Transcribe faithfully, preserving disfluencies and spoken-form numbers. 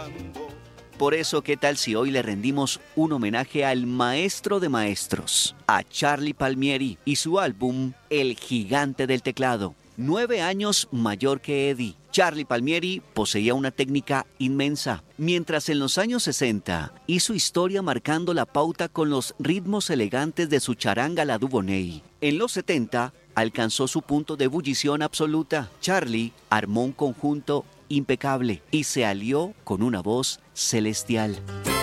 Por eso, ¿qué tal si hoy le rendimos un homenaje al maestro de maestros, a Charlie Palmieri y su álbum El Gigante del Teclado? Nueve años mayor que Eddie, Charlie Palmieri poseía una técnica inmensa, mientras en los años sesenta hizo historia marcando la pauta con los ritmos elegantes de su charanga la Dubonnet. En los setenta alcanzó su punto de ebullición absoluta. Charlie armó un conjunto impecable y se alió con una voz celestial.